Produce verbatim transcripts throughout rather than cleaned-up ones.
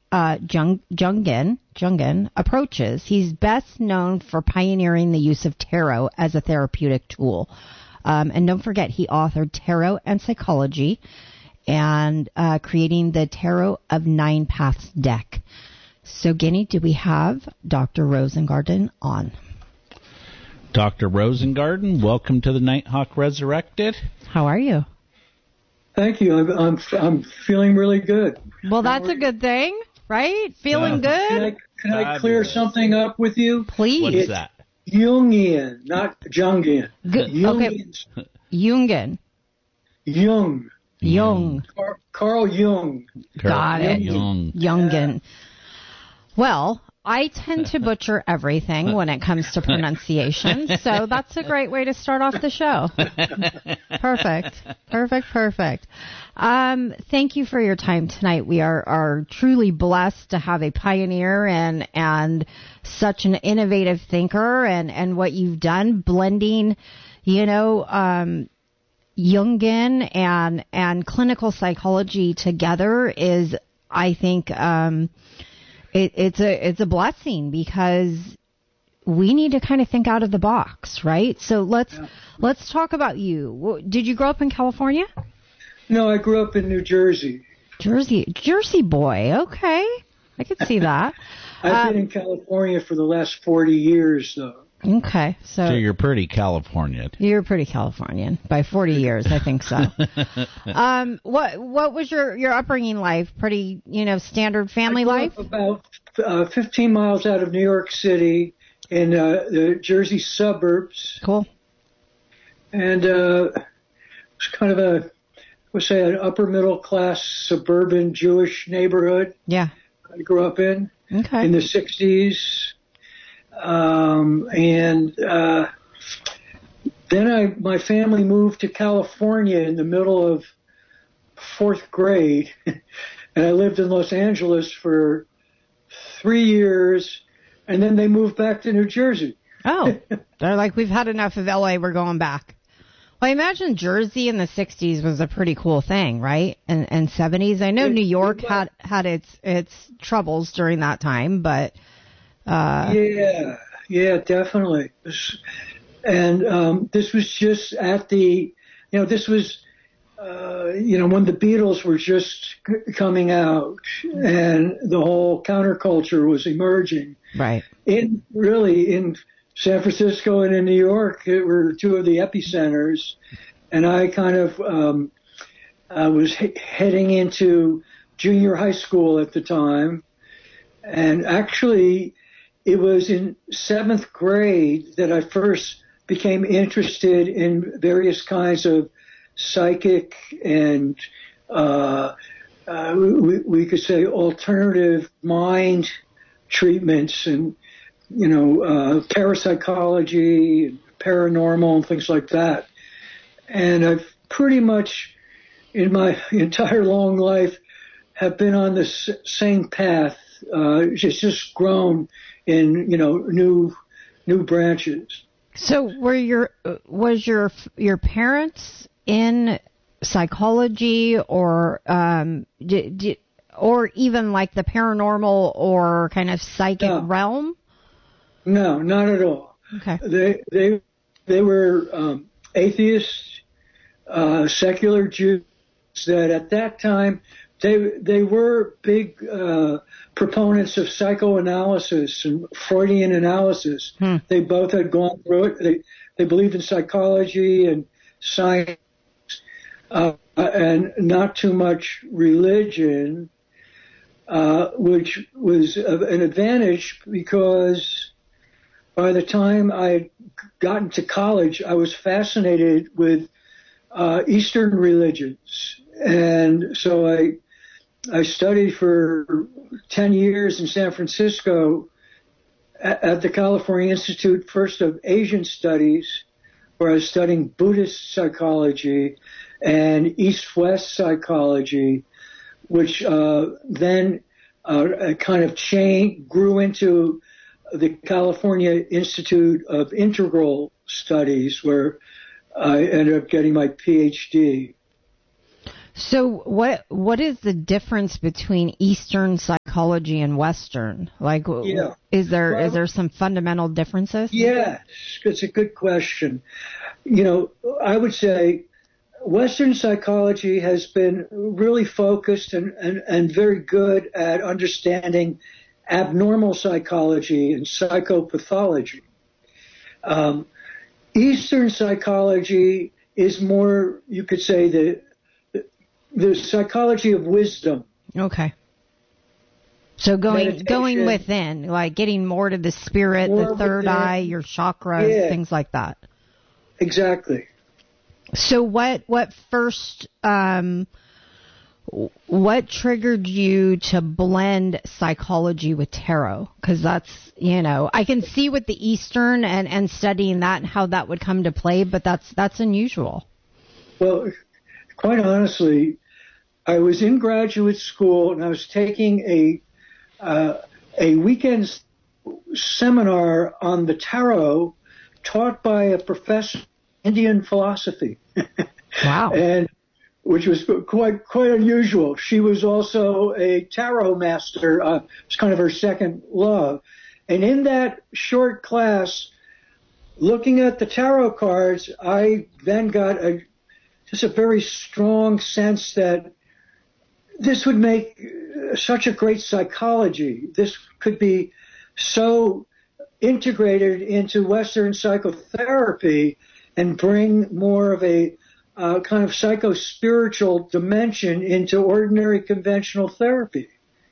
uh, Jung, Jungen, Jungen approaches. He's best known for pioneering the use of tarot as a therapeutic tool. Um, and don't forget, he authored Tarot and Psychology and uh, creating the Tarot of Nine Paths deck. So, Guinea, do we have Doctor Rosengarten on? Doctor Rosengarten, welcome to the Nighthawk Resurrected. How are you? Thank you. I'm I'm, I'm feeling really good. Well, that's a good thing, right? Feeling uh, good? Can I, can I clear something up with you? Please. What is that? Jungian, not Jungian. G- okay. Jungen. Jung. Jung. Car- Carl Jung. Got it. Jung. Jungen. Well, I tend to butcher everything when it comes to pronunciation, so that's a great way to start off the show. Perfect. Perfect, perfect. Um, thank you for your time tonight. We are, are truly blessed to have a pioneer and and such an innovative thinker, and, and what you've done, blending, you know, um, Jungian and, and clinical psychology together is, I think, um, It, it's a it's a blessing, because we need to kind of think out of the box, right? So let's yeah. let's talk about you. Did you grow up in California? No, I grew up in New Jersey. Jersey, Jersey boy. Okay, I could see that. I've um, been in California for the last forty years, though. Okay, so, so you're pretty Californian. You're pretty Californian by forty years, I think so. um, what what was your, your upbringing life? Pretty, you know, standard family I grew life? Up about uh, fifteen miles out of New York City in uh, the Jersey suburbs. Cool. And uh, it was kind of a, let's say, an upper middle class suburban Jewish neighborhood. Yeah. I grew up in. Okay. In the sixties. Um, and, uh, then I, my family moved to California in the middle of fourth grade, and I lived in Los Angeles for three years, and then they moved back to New Jersey. Oh, they're like, we've had enough of L A, we're going back. Well, I imagine Jersey in the sixties was a pretty cool thing, right? And, and seventies. I know it, New York it had, had its, its troubles during that time, but, uh. Yeah, yeah, definitely. And, um, this was just at the, you know, this was, uh, you know, when the Beatles were just c- coming out and the whole counterculture was emerging. Right. In, really, in San Francisco and in New York, it were two of the epicenters, and I kind of um, I was he- heading into junior high school at the time, and actually it was in seventh grade that I first became interested in various kinds of psychic and uh, uh, we, we could say alternative mind treatments and you know, uh, parapsychology, paranormal, and things like that. And I've pretty much, in my entire long life, have been on the s- same path. Uh, it's just grown in, you know, new, new branches. So, were your was your your parents in psychology, or um, did, did, or even like the paranormal or kind of psychic no. realm? No, not at all. Okay. They they they were um, atheists, uh, secular Jews that at that time they they were big uh, proponents of psychoanalysis and Freudian analysis. Hmm. They both had gone through it. They they believed in psychology and science, uh, and not too much religion, uh, which was an advantage because by the time I had gotten to college, I was fascinated with uh, Eastern religions, and so I I studied for ten years in San Francisco at, at the California Institute, first of Asian Studies, where I was studying Buddhist psychology and East-West psychology, which uh, then uh, kind of changed, grew into the California Institute of Integral Studies, where I ended up getting my P H D. So what what is the difference between Eastern psychology and Western? Like, yeah. is there well, is there some fundamental differences? Yes, it's a good question. You know, I would say Western psychology has been really focused and, and, and very good at understanding abnormal psychology and psychopathology. Um, Eastern psychology is more, you could say, the the psychology of wisdom. Okay. So going Meditation, going within, like getting more to the spirit, the third within, eye, your chakras, yeah, things like that. Exactly. So what what first um, what triggered you to blend psychology with tarot? Because that's, you know, I can see with the Eastern and, and studying that and how that would come to play, but that's that's unusual. Well, quite honestly, I was in graduate school and I was taking a uh, a weekend seminar on the tarot taught by a professor of Indian philosophy. Wow. And which was quite quite unusual. She was also a tarot master. Uh, it was kind of her second love. And in that short class, looking at the tarot cards, I then got a just a very strong sense that this would make such a great psychology. This could be so integrated into Western psychotherapy and bring more of a uh, kind of psycho-spiritual dimension into ordinary conventional therapy.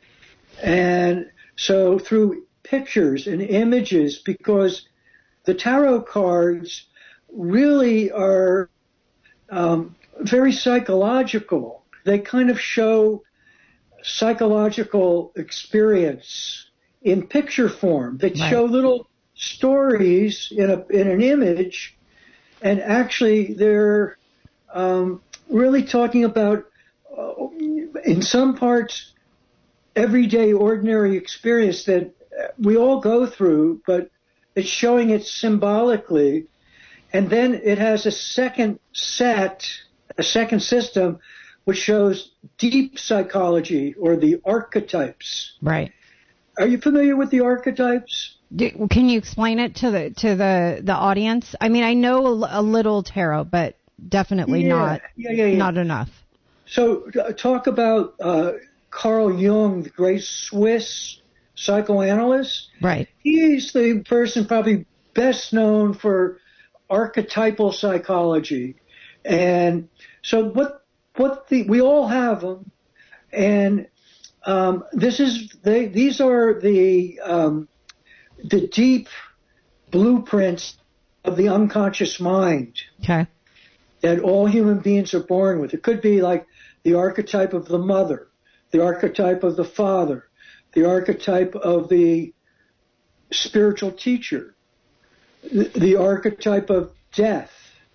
And so through pictures and images, because the tarot cards really are um, very psychological. They kind of show psychological experience in picture form. They right. show little stories in a in an image, and actually they're um, really talking about, uh, in some parts, everyday ordinary experience that we all go through, but it's showing it symbolically. And then it has a second set, a second system, which shows deep psychology or the archetypes. Right. Are you familiar with the archetypes? Do, can you explain it to the to the, the audience? I mean, I know a, a little tarot, but definitely yeah, not yeah, yeah, yeah. not enough. So uh, talk about uh, Carl Jung, the great Swiss psychoanalyst. Right. He's the person probably best known for archetypal psychology. And so what what the we all have them, and um, this is they these are the um, the deep blueprints of the unconscious mind. Okay. That all human beings are born with. It could be like the archetype of the mother, the archetype of the father, the archetype of the spiritual teacher, the, the archetype of death.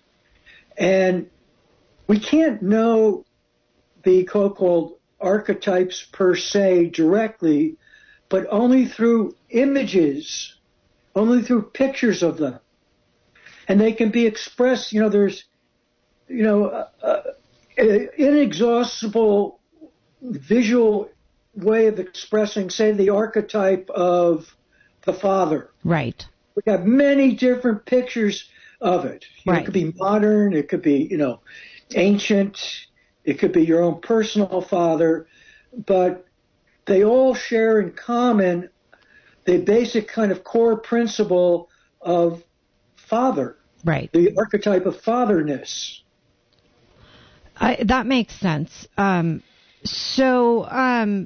And we can't know the so-called archetypes per se directly, but only through images, only through pictures of them. And they can be expressed, you know, there's, you know, uh, uh, inexhaustible visual way of expressing, say, the archetype of the father. Right. We have many different pictures of it. You right. know, it could be modern, it could be, you know, ancient, it could be your own personal father, but they all share in common the basic kind of core principle of father. Right. The archetype of fatherness. I, that makes sense. Um, so, um,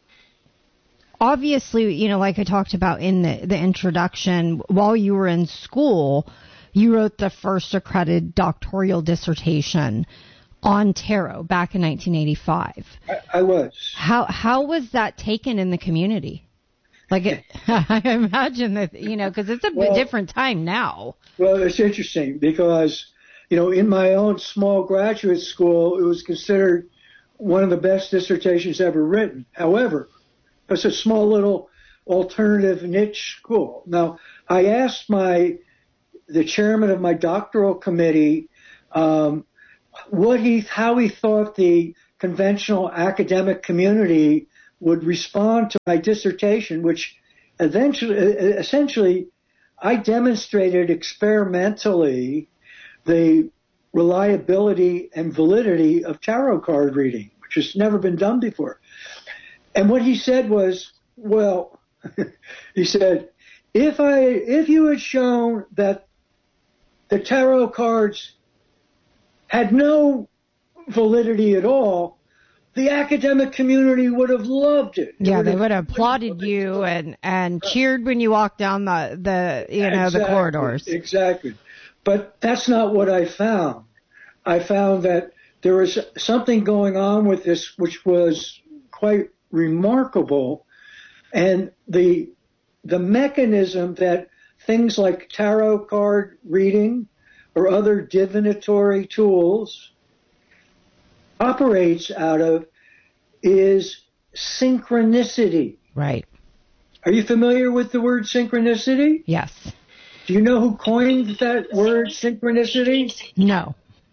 obviously, you know, like I talked about in the, the introduction, while you were in school, you wrote the first accredited doctoral dissertation on tarot back in nineteen eighty-five. I, I was. How how was that taken in the community? Like, it, I imagine that, you know, because it's a well, different time now. Well, it's interesting because, you know, in my own small graduate school, it was considered one of the best dissertations ever written. However, it's a small little alternative niche school. Now, I asked my the chairman of my doctoral committee um, what he how he thought the conventional academic community would respond to my dissertation, which eventually, essentially, I demonstrated experimentally the reliability and validity of tarot card reading, which has never been done before. And what he said was, well, he said, if I, if you had shown that the tarot cards had no validity at all, the academic community would have loved it. Yeah, would they have would have applauded you and, and cheered when you walked down the, the you know, exactly, the corridors. Exactly. But that's not what I found. I found that there was something going on with this which was quite remarkable, and the the mechanism that things like tarot card reading or other divinatory tools operates out of is synchronicity. Right. Are you familiar with the word synchronicity? Yes. Do you know who coined that word synchronicity? No.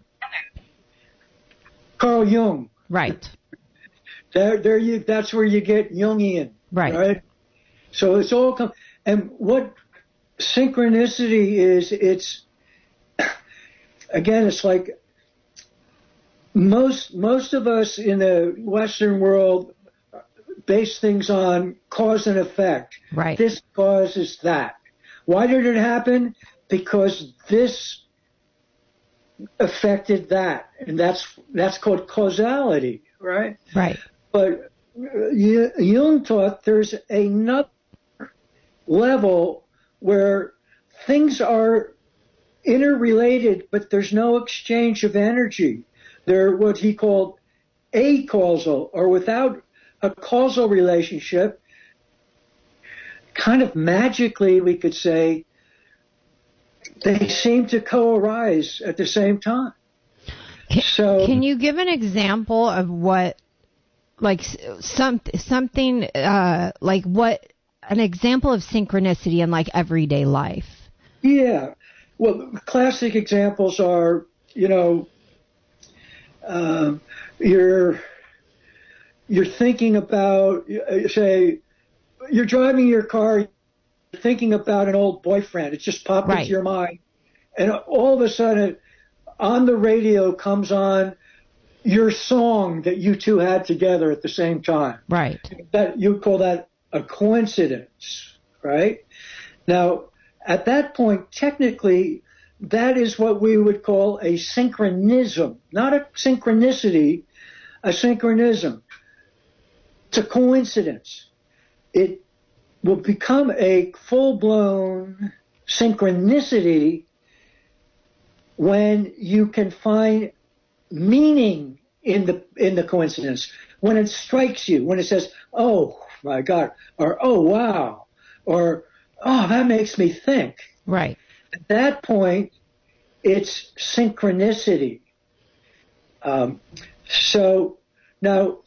Carl Jung. Right. There, there you. That's where you get Jungian. Right. Right. So it's all come. And what synchronicity is, it's again, it's like most most of us in the Western world base things on cause and effect. Right. This causes that. Why did it happen? Because this affected that, and that's that's called causality, right? Right. But Jung taught there's another level where things are interrelated, but there's no exchange of energy. They're what he called acausal, or without a causal relationship. Kind of magically, we could say, they seem to co-arise at the same time. Can, so, can you give an example of what, like, some something uh, like what an example of synchronicity in like everyday life? Yeah, well, classic examples are, you know, um, you're you're thinking about, say, you're driving your car, thinking about an old boyfriend. It just popped right. into your mind. And all of a sudden, on the radio comes on your song that you two had together at the same time. Right. That you call that a coincidence, right? Now, at that point, technically, that is what we would call a synchronism. Not a synchronicity, a synchronism. It's a coincidence. It will become a full-blown synchronicity when you can find meaning in the in the coincidence. When it strikes you, when it says, "Oh my God," or "Oh wow," or "Oh, that makes me think." Right. At that point, it's synchronicity. Um, so now.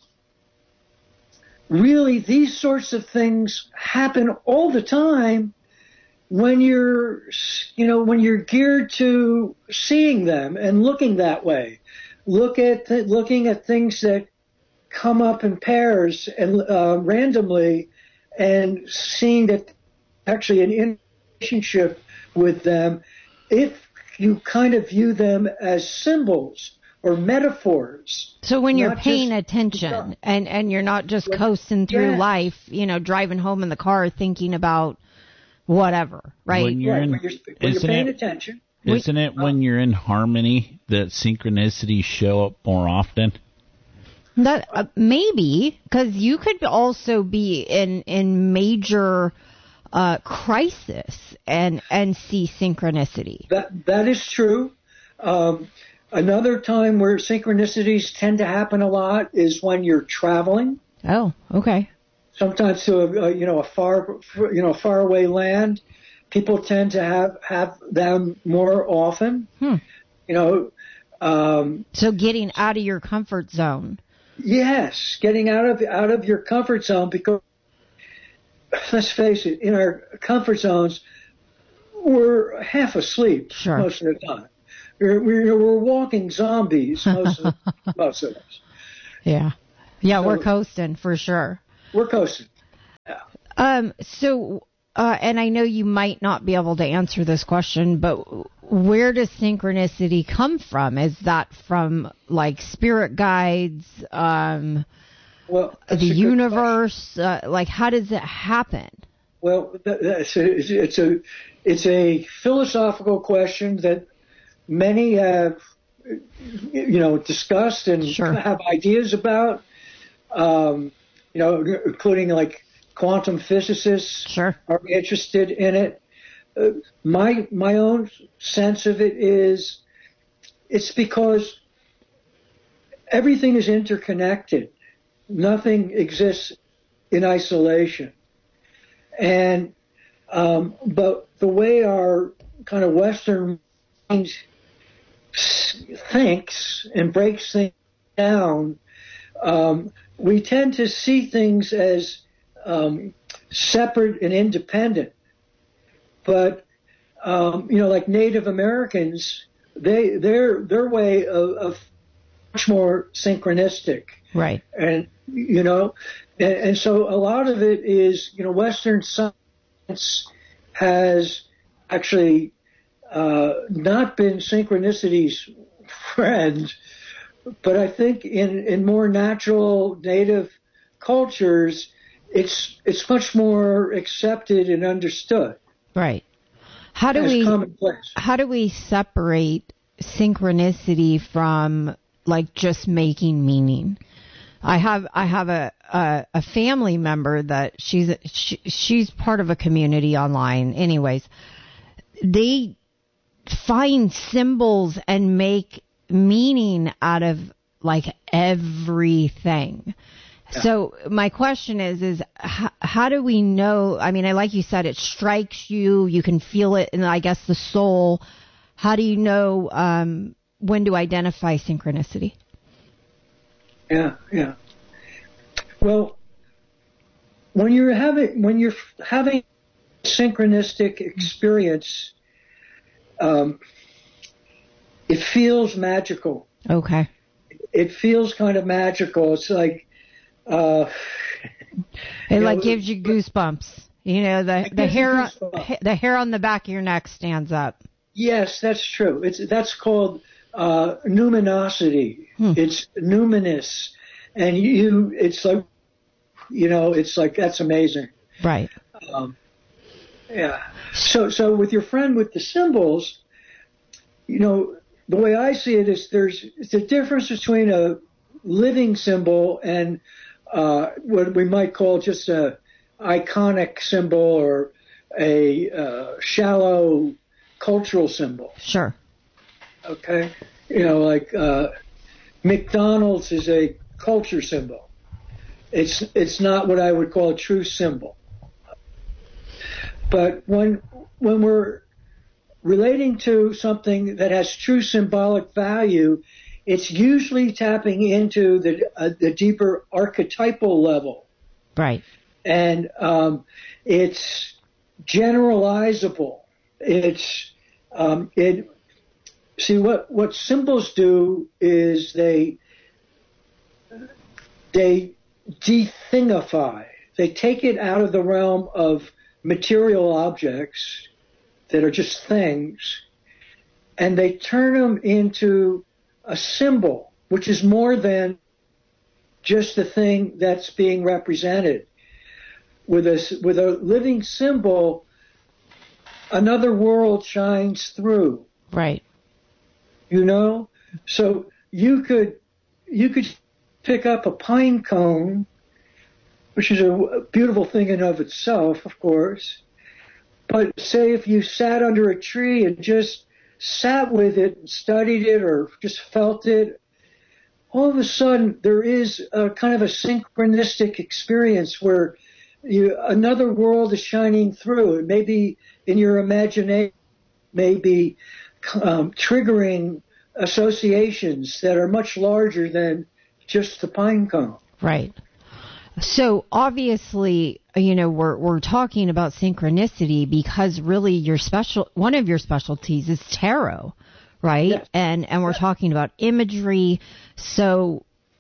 Really, these sorts of things happen all the time when you're, you know, when you're geared to seeing them and looking that way. Look at th- looking at things that come up in pairs and uh, randomly, and seeing that actually an relationship with them. If you kind of view them as symbols or metaphors. So when you're paying just, attention and, and you're not just coasting through yeah. life, you know, driving home in the car thinking about whatever, right? When you're, right, in, when you're, when you're paying it, attention. Isn't it when you're in harmony that synchronicities show up more often? That uh, maybe, because you could also be in, in major uh, crisis and, and see synchronicity. That That is true. Um, Another time where synchronicities tend to happen a lot is when you're traveling. Oh, okay. Sometimes to a, a you know a far you know far away land, people tend to have have them more often. Hmm. You know. Um, so getting out of your comfort zone. Yes, getting out of out of your comfort zone, because let's face it, in our comfort zones, we're half asleep sure. most of the time. We're, we're, we're walking zombies, most of, most of us. Yeah. Yeah, so, we're coasting for sure. We're coasting. Yeah. Um, so, uh, and I know you might not be able to answer this question, but where does synchronicity come from? Is that from like spirit guides, um, well, the universe? Uh, like, how does it happen? Well, that's a, it's a it's a philosophical question that many have, you know, discussed and sure. have ideas about. Um, you know, including like quantum physicists sure. are interested in it. Uh, my my own sense of it is, it's because everything is interconnected. Nothing exists in isolation. And, um, but the way our kind of Western mind thinks and breaks things down, um, we tend to see things as um, separate and independent. But, um, you know, like Native Americans, they their their way of, of much more synchronistic. Right. And, you know, and, and so a lot of it is, you know, Western science has actually uh, not been synchronicity's friend, but I think in, in more natural native cultures, it's it's much more accepted and understood. Right. How do we how do we separate synchronicity from like just making meaning? I have I have a a, a family member that she's she, she's part of a community online. Anyways, they find symbols and make meaning out of like everything. Yeah. So my question is is how, how do we know? I mean, I like you said, it strikes you. You can feel it, and I guess the soul. How do you know um, when to identify synchronicity? Yeah, yeah. Well, when you're having when you're having a synchronistic experience, um, it feels magical. Okay. It feels kind of magical. It's like uh, it like know, gives you goosebumps. You know, the the hair the hair on the back of your neck stands up. Yes, that's true. It's that's called uh, numinosity. Hmm. It's numinous, and you. It's like, you know, it's like that's amazing. Right. Um, yeah. So, so with your friend with the symbols, you know, the way I see it is there's it's a difference between a living symbol and uh, what we might call just a iconic symbol or a uh, shallow cultural symbol. Sure. Okay. You know, like uh, McDonald's is a culture symbol. It's it's not what I would call a true symbol. But when when we're relating to something that has true symbolic value, it's usually tapping into the uh, the deeper archetypal level. Right. And um, it's generalizable. It's um, it. See what what symbols do is they they de-thingify. They take it out of the realm of material objects that are just things, and they turn them into a symbol, which is more than just the thing that's being represented. With a with a living symbol, another world shines through. Right. You know, so you could you could pick up a pine cone, which is a beautiful thing in of itself, of course. But say if you sat under a tree and just sat with it and studied it or just felt it, all of a sudden there is a kind of a synchronistic experience where you, another world is shining through. It may be in your imagination, maybe um, triggering associations that are much larger than just the pine cone. Right. So obviously, you know, we're we're talking about synchronicity because really your special one of your specialties is tarot, right? Yes. And and we're yes. talking about imagery. So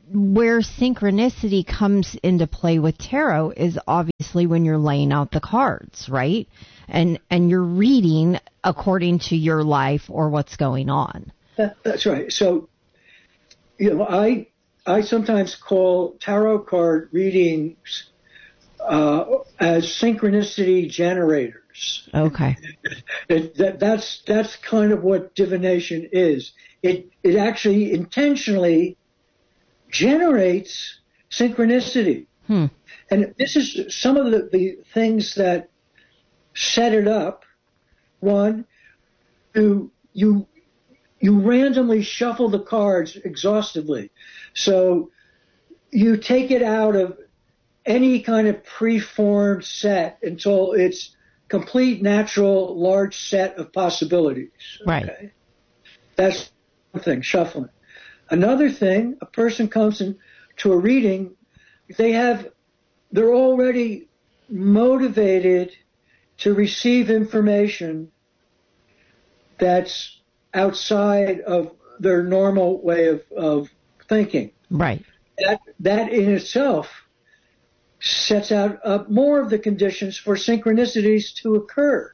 where synchronicity comes into play with tarot is obviously when you're laying out the cards, right? And and you're reading according to your life or what's going on. That, that's right. So, you know, I I sometimes call tarot card readings uh, as synchronicity generators. Okay. it, that, that's that's kind of what divination is. It it actually intentionally generates synchronicity. Hmm. And this is some of the, the things that set it up. One, you, you, you randomly shuffle the cards exhaustively. So you take it out of any kind of preformed set until it's complete, natural, large set of possibilities. Right. Okay? That's one thing, shuffling. Another thing, a person comes into a reading, they have, they're already motivated to receive information that's outside of their normal way of, of thinking. Right. That, that in itself sets out uh, more of the conditions for synchronicities to occur.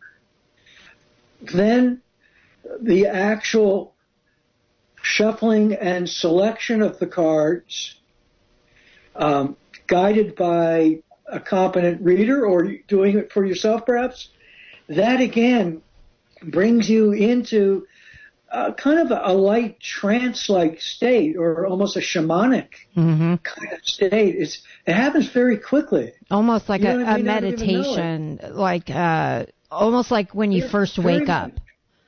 Then the actual shuffling and selection of the cards, um, guided by a competent reader or doing it for yourself perhaps, that again brings you into uh, kind of a, a light trance-like state or almost a shamanic mm-hmm. kind of state. It's, it happens very quickly. Almost like you a, a I mean? meditation, like uh, almost like when you Yeah, first very wake up. much.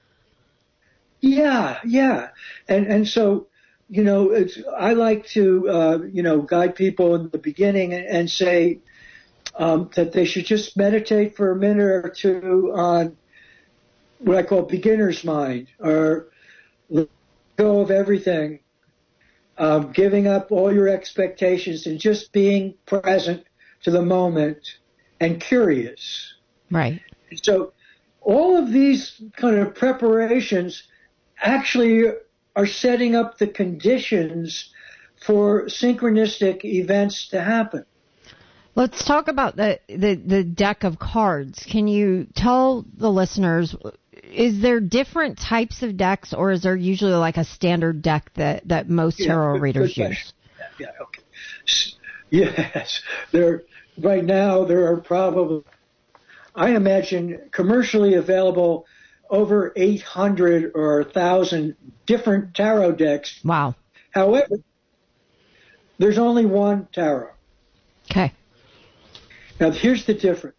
Yeah, yeah. And and so, you know, it's, I like to, uh, you know, guide people in the beginning and, and say um, that they should just meditate for a minute or two on what I call beginner's mind, or let go of everything, um, giving up all your expectations and just being present to the moment and curious. Right. So all of these kind of preparations actually are setting up the conditions for synchronistic events to happen. Let's talk about the, the, the deck of cards. Can you tell the listeners, is there different types of decks, or is there usually like a standard deck that, that most Yeah, tarot good, readers good use? Yeah, yeah, okay. Yes, there. Right now there are probably, I imagine, commercially available over eight hundred or one thousand different tarot decks. Wow. However, there's only one tarot. Okay. Now, here's the difference.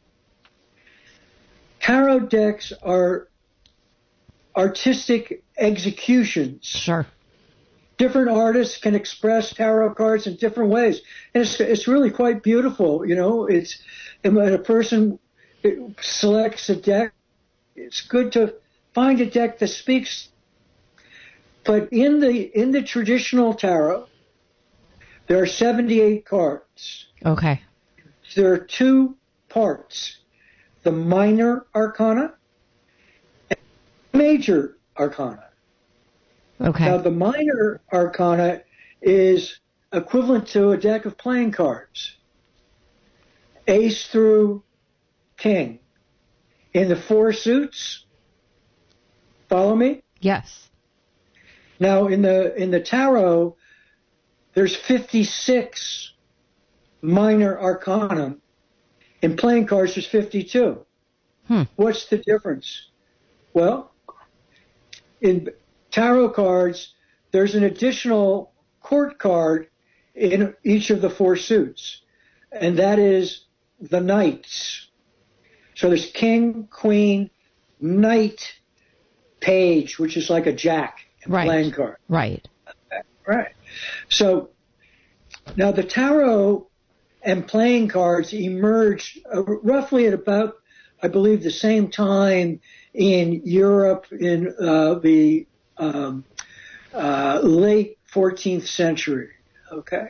Tarot decks are artistic executions. Sure. Different artists can express tarot cards in different ways. And it's, it's really quite beautiful, you know. It's, and when a person selects a deck, it's good to find a deck that speaks. But in the in the traditional tarot, there are seventy-eight cards. Okay. There are two parts: the minor arcana and major arcana. Okay. Now, the minor arcana is equivalent to a deck of playing cards, ace through king. In the four suits, follow me? Yes. Now, in the in the tarot, there's fifty-six minor arcana. In playing cards, there's fifty-two. Hmm. What's the difference? Well, in tarot cards, there's an additional court card in each of the four suits, and that is the knights. So there's king, queen, knight, page, which is like a jack in Right. playing card. Right. Right. So now the tarot and playing cards emerged uh, roughly at about, I believe, the same time in Europe in uh, the um, uh, late fourteenth century. Okay.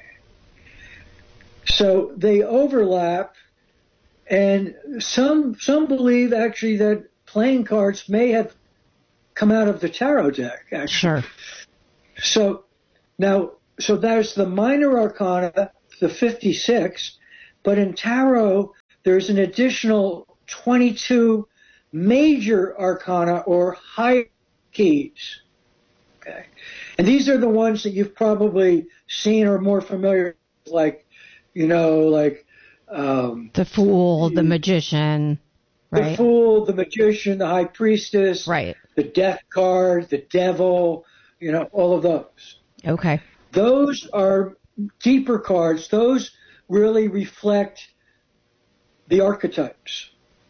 So they overlap, and some some believe actually that playing cards may have come out of the tarot deck. Actually. Sure. So now so there's the minor arcana, the fifty-six, but in tarot, there's an additional twenty-two major arcana or high keys. Okay. And these are the ones that you've probably seen or more familiar with, like, you know, like um, the Fool, the Magician, right? The Fool, the Magician, the High Priestess, right? The Death card, the Devil, you know, all of those. Okay. Those are deeper cards. Those really reflect the archetypes.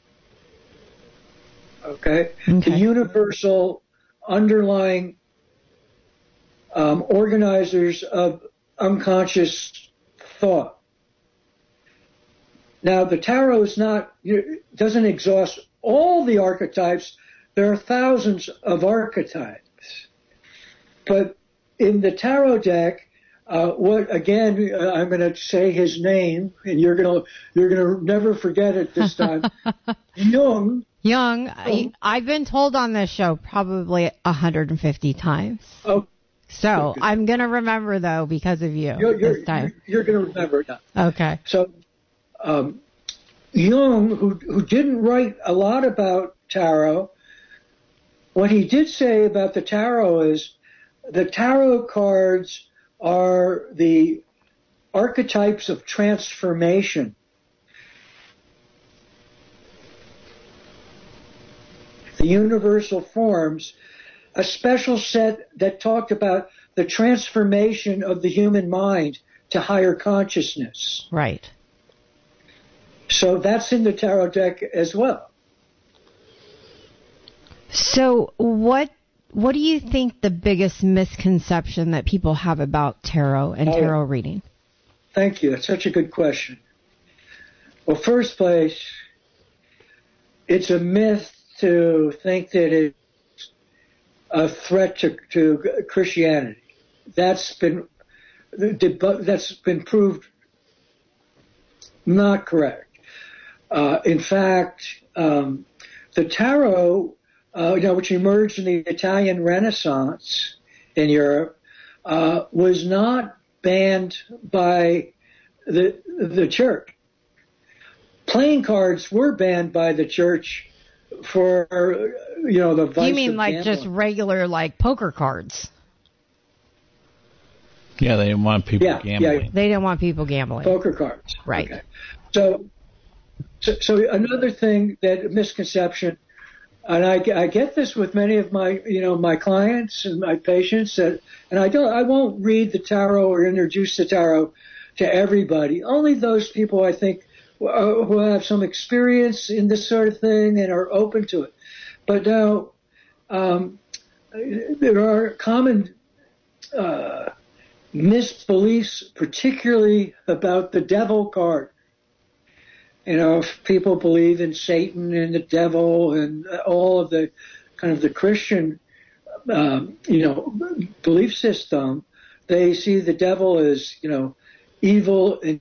Okay? Okay. The universal underlying um, organizers of unconscious thought. Now, the tarot is not, doesn't exhaust all the archetypes. There are thousands of archetypes. But in the tarot deck, uh, what again? Uh, I'm going to say his name, and you're going to you're going to never forget it this time. Jung. Jung. I, I've been told on this show probably one hundred fifty times. Oh. So I'm going to remember though because of you you're, you're, this time. You're, you're going to remember it now. Okay. So, um, Jung, who who didn't write a lot about tarot, what he did say about the tarot is the tarot cards are the archetypes of transformation. The universal forms, a special set that talked about the transformation of the human mind to higher consciousness. Right. So that's in the tarot deck as well. So what what do you think the biggest misconception that people have about tarot and tarot oh, reading? Thank you. That's such a good question. Well, first place, it's a myth to think that it's a threat to, to Christianity. That's been that's been proved not correct. Uh, in fact, um, the tarot, uh, you know, which emerged in the Italian Renaissance in Europe, uh, was not banned by the the church. Playing cards were banned by the church for, you know, the vice. You mean of like gambling. just regular like poker cards? Yeah, they didn't want people yeah, gambling. Yeah, they didn't want people gambling. Poker cards. Right. Okay. So, so, so another thing that misconception, and I, I get this with many of my, you know, my clients and my patients, that, and I don't, I won't read the tarot or introduce the tarot to everybody. Only those people I think uh, who have some experience in this sort of thing and are open to it. But now, um, there are common uh, misbeliefs, particularly about the devil card. You know, if people believe in Satan and the devil and all of the kind of the Christian, um, you know, belief system, they see the devil as, you know, evil. And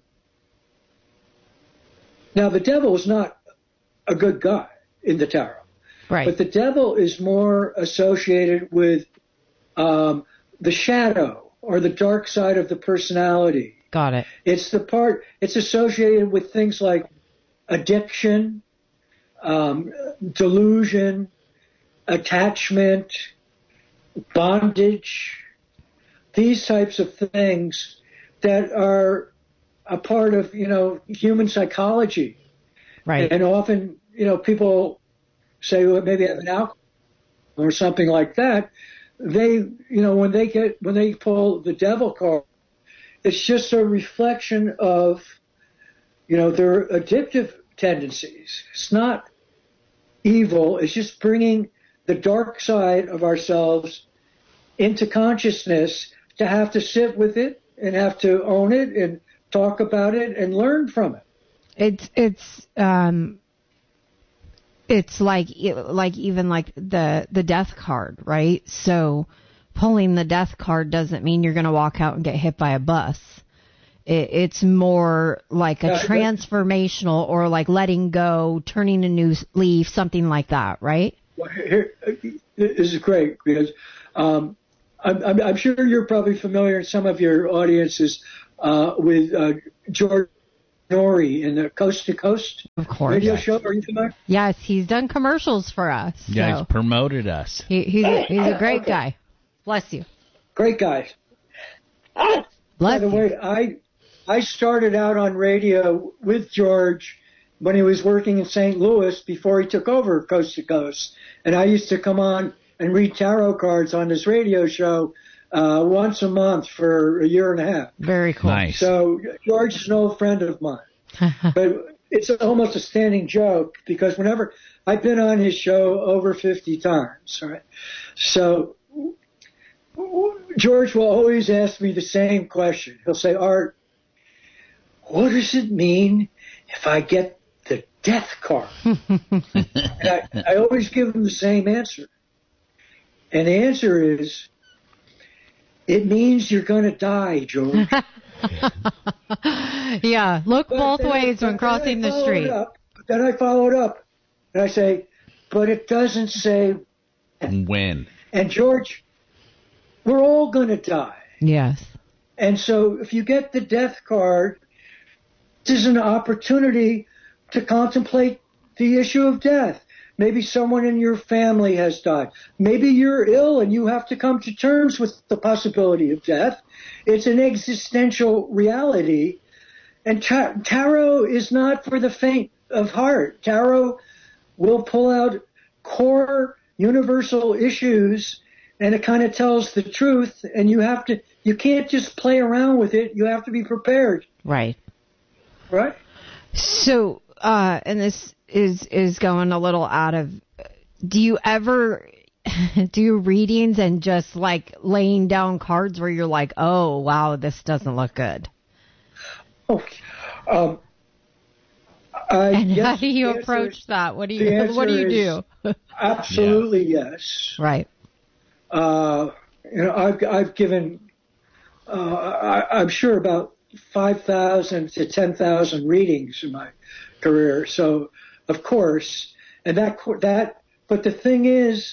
now the devil is not a good guy in the tarot. Right. But the devil is more associated with um, the shadow or the dark side of the personality. Got it. It's the part, it's associated with things like addiction, um, delusion, attachment, bondage, these types of things that are a part of, you know, human psychology. Right. And often, you know, people say, well, maybe I have an alcohol or something like that. They, you know, when they get, when they pull the devil card, it's just a reflection of, you know, their addictive tendencies. It's not evil. It's just bringing the dark side of ourselves into consciousness to have to sit with it and have to own it and talk about it and learn from it. It's it's um it's like like even like the the death card, right? So pulling the death card doesn't mean you're going to walk out and get hit by a bus. It, it's more like a uh, transformational or like letting go, turning a new leaf, something like that, right? Well, here, this is great because um, I'm, I'm, I'm sure you're probably familiar in some of your audiences uh, with uh, George Noory in the Coast to Coast of course. radio yes. show. Are you familiar? Yes, he's done commercials for us. Yeah, so. he's promoted us. He, he's, a, he's a great Okay. guy. Bless you. Great guy. By Bless the you. way, I I started out on radio with George when he was working in Saint Louis before he took over Coast to Coast, and I used to come on and read tarot cards on his radio show uh, once a month for a year and a half. Very cool. Nice. So George is an old friend of mine. But it's almost a standing joke because whenever I've been on his show over fifty times, right? So George will always ask me the same question. He'll say, Art, what does it mean if I get the death card? And I, I always give him the same answer. And the answer is, it means you're going to die, George. Yeah, look But both then- ways but when then crossing I the followed street. Up, then I followed up, and I say, but it doesn't say. When? And George, we're all going to die. Yes. And so if you get the death card, this is an opportunity to contemplate the issue of death. Maybe someone in your family has died. Maybe you're ill and you have to come to terms with the possibility of death. It's an existential reality. And ta- tarot is not for the faint of heart. Tarot will pull out core universal issues, and it kind of tells the truth, and you have to, you can't just play around with it. You have to be prepared. Right. Right? So, uh, and this is, is going a little out of, do you ever do readings and just like laying down cards where you're like, oh, wow, this doesn't look good? Oh, um, I, And yes, how do you the answer approach is- that? What do the you, answer what do you is do? Absolutely yes. Right. Uh, you know, I've, I've given, uh, I, I'm sure about five thousand to ten thousand readings in my career. So, of course, and that, that, but the thing is,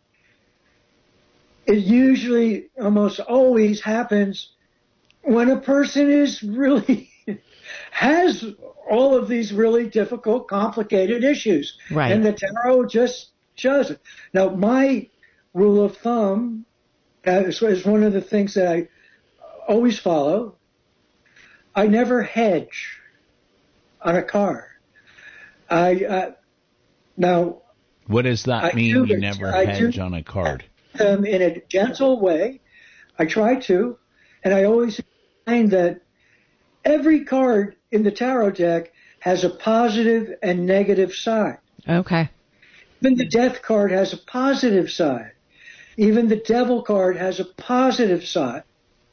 it usually almost always happens when a person is really, has all of these really difficult, complicated issues. Right. And the tarot just shows it. Now, my rule of thumb uh, is, is one of the things that I always follow. I never hedge on a card. I uh, now. What does that I mean? do You it. never I hedge do- on a card. Um, in a gentle way. I try to, and I always find that every card in the tarot deck has a positive and negative side. Okay. Even the death card has a positive side. Even the devil card has a positive side.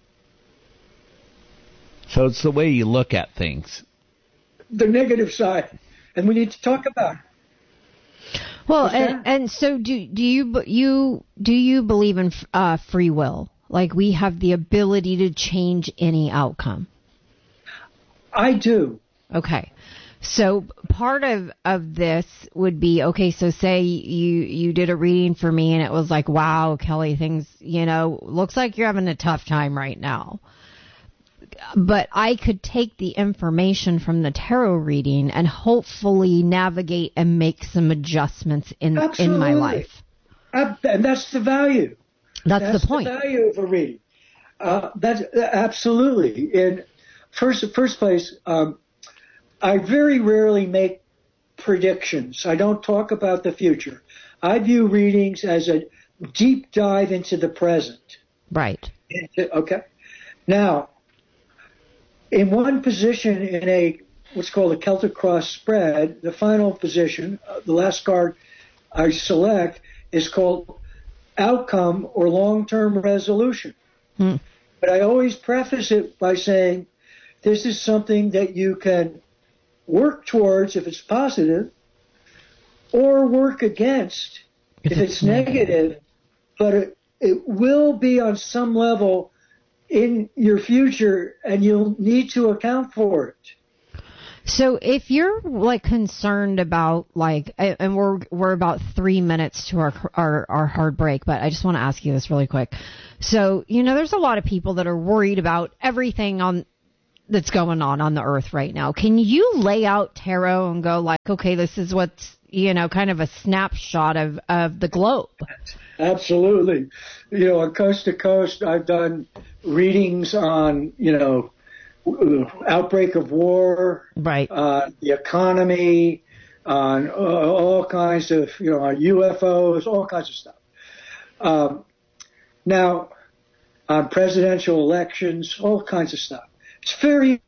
So it's the way you look at things. The negative side, and we need to talk about it. Well, What's and, that? and so do do you you do you believe in uh, free will? Like we have the ability to change any outcome. I do. Okay. So part of, of this would be, okay, so say you, you did a reading for me and it was like, wow, Kelly, things, you know, looks like you're having a tough time right now. But I could take the information from the tarot reading and hopefully navigate and make some adjustments in, in my Absolutely. life. Ab- And that's the value. That's, That's the point. the value of a reading. Uh, that's absolutely. In first, first place, um, I very rarely make predictions. I don't talk about the future. I view readings as a deep dive into the present. Right. Into, okay. Now, in one position in a what's called a Celtic cross spread, the final position, uh, the last card I select is called outcome or long-term resolution. Hmm. But I always preface it by saying this is something that you can work towards if it's positive or work against if, if it's, it's negative, negative, but it, it will be on some level in your future and you'll need to account for it. So if you're like concerned about like, and we're we're about three minutes to our our, our hard break, but I just want to ask you this really quick. So you know, there's a lot of people that are worried about everything on that's going on on the earth right now. Can you lay out tarot and go like, okay, this is what's, you know, kind of a snapshot of of the globe? Absolutely. You know, on Coast to Coast, I've done readings on, you know, outbreak of war, right? Uh, the economy, on uh, all kinds of, you know, on U F Os, all kinds of stuff. Um, now, on presidential elections, all kinds of stuff. It's very,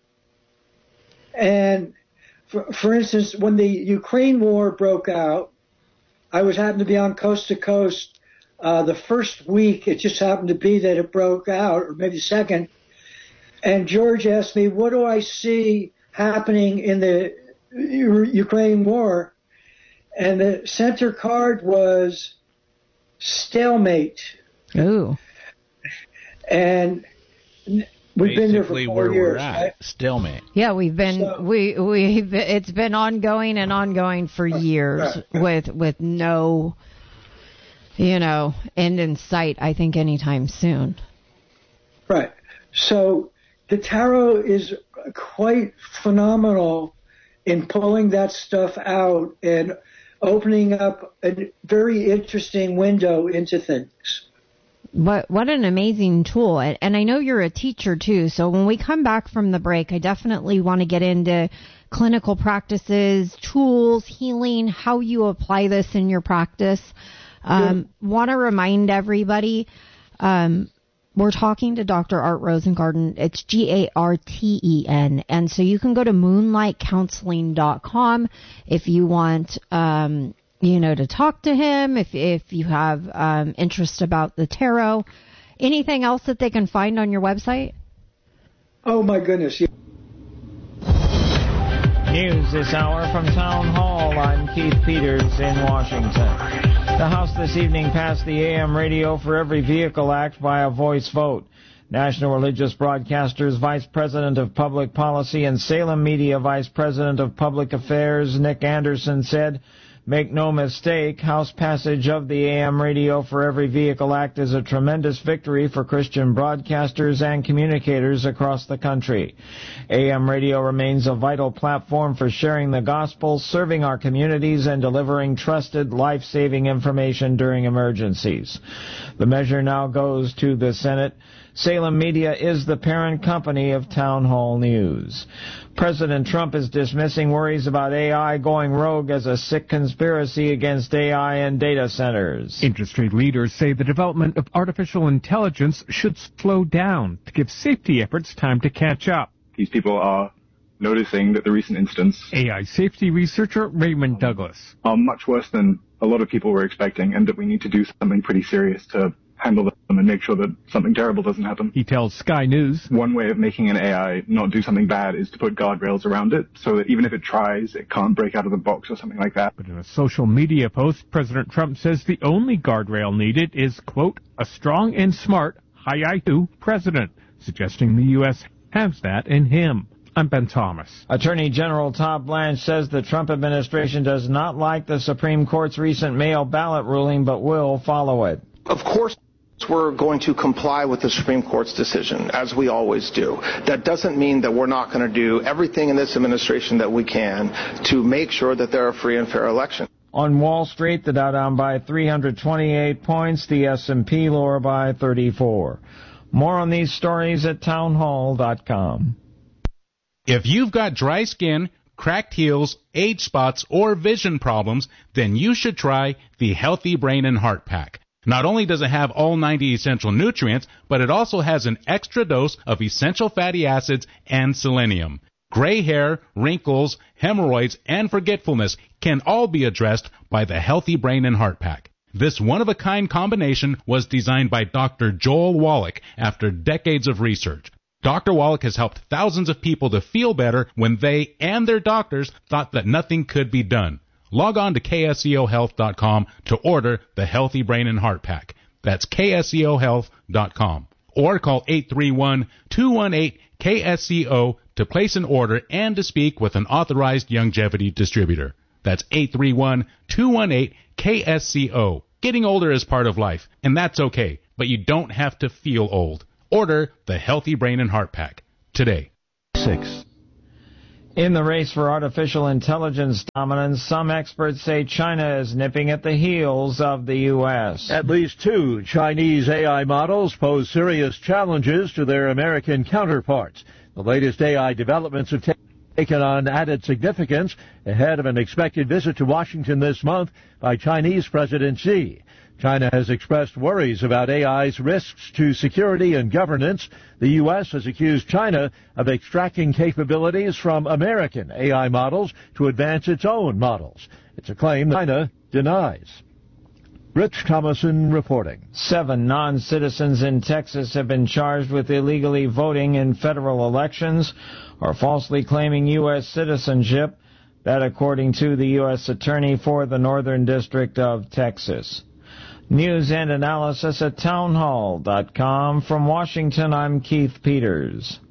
and for, for instance, when the Ukraine war broke out, I was happened to be on Coast to Coast uh, the first week. It just happened to be that it broke out, or maybe second. And George asked me, what do I see happening in the U- Ukraine war? And the center card was stalemate. Ooh. And we've Basically been there for four where years. we're at, Right? stalemate. Yeah, we've been So- we we it's been ongoing and ongoing for years Right, right. with with no, you know, end in sight. I think anytime soon. Right. So the tarot is quite phenomenal in pulling that stuff out and opening up a very interesting window into things. What what an amazing tool. And, and I know you're a teacher too, so when we come back from the break, I definitely want to get into clinical practices, tools, healing, how you apply this in your practice. Um, yeah. Want to remind everybody, um, we're talking to Doctor Art Rosengarten. It's G A R T E N. And so you can go to moonlight counseling dot com if you want, um, you know, to talk to him, if if you have um, interest about the tarot. Anything else that they can find on your website? Oh, my goodness. Yeah. News this hour from Town Hall. I'm Keith Peters in Washington. The House this evening passed the A M Radio for Every Vehicle Act by a voice vote. National Religious Broadcasters Vice President of Public Policy and Salem Media Vice President of Public Affairs Nick Anderson said, "Make no mistake, House passage of the A M Radio for Every Vehicle Act is a tremendous victory for Christian broadcasters and communicators across the country. A M Radio remains a vital platform for sharing the gospel, serving our communities, and delivering trusted, life-saving information during emergencies." The measure now goes to the Senate. Salem Media is the parent company of Town Hall News. President Trump is dismissing worries about A I going rogue as a sick conspiracy against A I and data centers. Industry leaders say the development of artificial intelligence should slow down to give safety efforts time to catch up. These people are noticing that the recent incidents A I safety researcher Raymond Douglas are much worse than a lot of people were expecting, and that we need to do something pretty serious to handle them and make sure that something terrible doesn't happen. He tells Sky News one way of making an A I not do something bad is to put guardrails around it so that even if it tries, it can't break out of the box or something like that. But in a social media post, President Trump says the only guardrail needed is, quote, a strong and smart, high I Q president, suggesting the U S has that in him. I'm Ben Thomas. Attorney General Todd Blanche says the Trump administration does not like the Supreme Court's recent mail ballot ruling, but will follow it. Of course, we're going to comply with the Supreme Court's decision, as we always do. That doesn't mean that we're not going to do everything in this administration that we can to make sure that there are free and fair elections. On Wall Street, the Dow down by three hundred twenty-eight points, the S and P lower by thirty-four. More on these stories at townhall dot com. If you've got dry skin, cracked heels, age spots, or vision problems, then you should try the Healthy Brain and Heart Pack. Not only does it have all ninety essential nutrients, but it also has an extra dose of essential fatty acids and selenium. Gray hair, wrinkles, hemorrhoids, and forgetfulness can all be addressed by the Healthy Brain and Heart Pack. This one-of-a-kind combination was designed by Doctor Joel Wallach after decades of research. Doctor Wallach has helped thousands of people to feel better when they and their doctors thought that nothing could be done. Log on to K S E O health dot com to order the Healthy Brain and Heart Pack. That's K S E O health dot com. Or call eight three one, two one eight, K S C O to place an order and to speak with an authorized Youngevity distributor. That's eight three one, two one eight, K S C O. Getting older is part of life, and that's okay, but you don't have to feel old. Order the Healthy Brain and Heart Pack today. Six. In the race for artificial intelligence dominance, some experts say China is nipping at the heels of the U S. At least two Chinese A I models pose serious challenges to their American counterparts. The latest A I developments have taken on added significance ahead of an expected visit to Washington this month by Chinese President Xi. China has expressed worries about A I's risks to security and governance. The U S has accused China of extracting capabilities from American A I models to advance its own models. It's a claim that China denies. Rich Thomason reporting. Seven non-citizens in Texas have been charged with illegally voting in federal elections or falsely claiming U S citizenship. That according to the U S Attorney for the Northern District of Texas. News and analysis at townhall dot com. From Washington, I'm Keith Peters.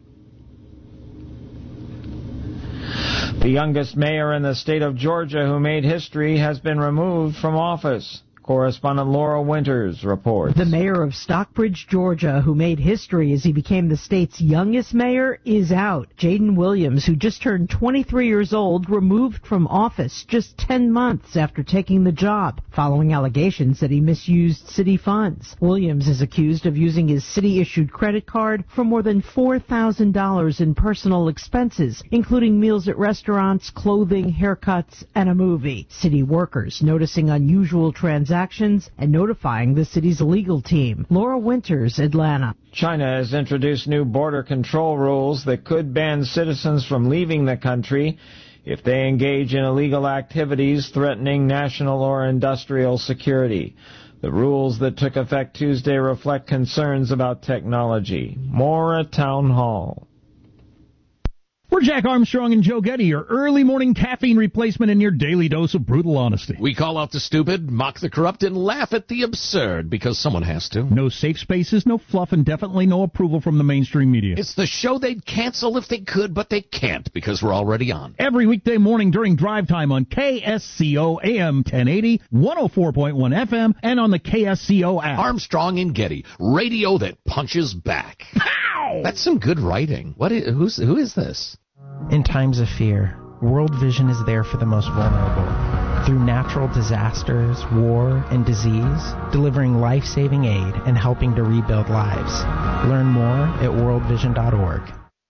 The youngest mayor in the state of Georgia who made history has been removed from office. Correspondent Laura Winters reports. The mayor of Stockbridge, Georgia, who made history as he became the state's youngest mayor, is out. Jaden Williams, who just turned twenty-three years old, removed from office just ten months after taking the job, following allegations that he misused city funds. Williams is accused of using his city-issued credit card for more than four thousand dollars in personal expenses, including meals at restaurants, clothing, haircuts, and a movie. City workers noticing unusual transactions and notifying the city's legal team. Laura Winters, Atlanta. China has introduced new border control rules that could ban citizens from leaving the country if they engage in illegal activities threatening national or industrial security. The rules that took effect Tuesday reflect concerns about technology. More at Town Hall. We're Jack Armstrong and Joe Getty, your early morning caffeine replacement and your daily dose of brutal honesty. We call out the stupid, mock the corrupt, and laugh at the absurd, because someone has to. No safe spaces, no fluff, and definitely no approval from the mainstream media. It's the show they'd cancel if they could, but they can't, because we're already on. Every weekday morning during drive time on K S C O A M ten eighty, one oh four point one F M, and on the K S C O app. Armstrong and Getty, radio that punches back. Pow! That's some good writing. What is, who's, who is this? In times of fear, World Vision is there for the most vulnerable. Through natural disasters, war, and disease, delivering life-saving aid and helping to rebuild lives. Learn more at world vision dot org.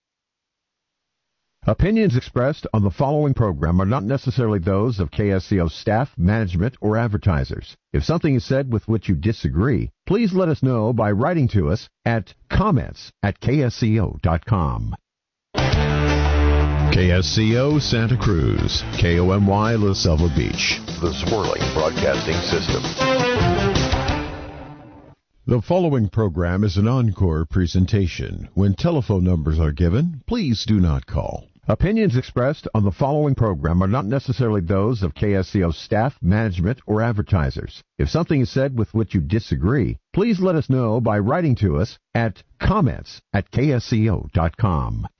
Opinions expressed on the following program are not necessarily those of K S C O staff, management, or advertisers. If something is said with which you disagree, please let us know by writing to us at comments at K S C O dot com. K S C O Santa Cruz, K O M Y La Selva Beach, the Swirling Broadcasting System. The following program is an encore presentation. When telephone numbers are given, please do not call. Opinions expressed on the following program are not necessarily those of K S C O staff, management, or advertisers. If something is said with which you disagree, please let us know by writing to us at comments at K S C O dot com.